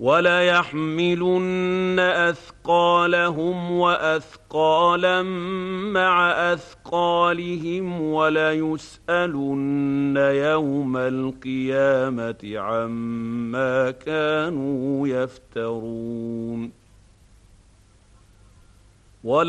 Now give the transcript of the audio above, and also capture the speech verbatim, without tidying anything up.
وَلَيَحْمِلُنَّ أَثْقَالَهُمْ وَأَثْقَالًا مَّعَ أَثْقَالِهِمْ وَلَيُسْأَلُنَّ يَوْمَ الْقِيَامَةِ عَمَّا كَانُوا يَفْتَرُونَ